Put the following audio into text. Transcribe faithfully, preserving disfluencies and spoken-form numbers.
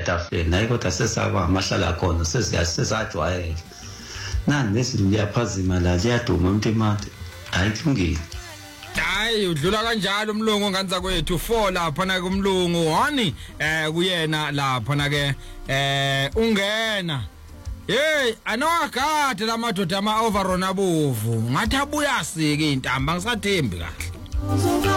etafuleni hayi kodwa sesaba amahlala khona sesiyasajwayela nani lezinto liyaphazima la liyaduma umuntu imali hayi kulungile. Hayi udlula kanjalo umlungu nganza kwethu four lapha na kumlungu hani eh kuyena lapha na ke eh ungena hey anowagade lamadoda ama overrun abovu ngathi abuya sike intamba ngisathembi kahle.